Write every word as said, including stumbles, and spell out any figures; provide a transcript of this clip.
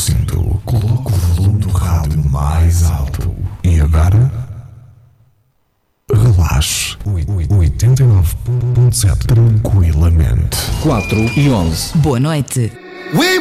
cinto, coloque o volume do rádio mais alto. E agora, relaxe. oitenta e nove ponto sete tranquilamente. quatro e onze. Boa noite. We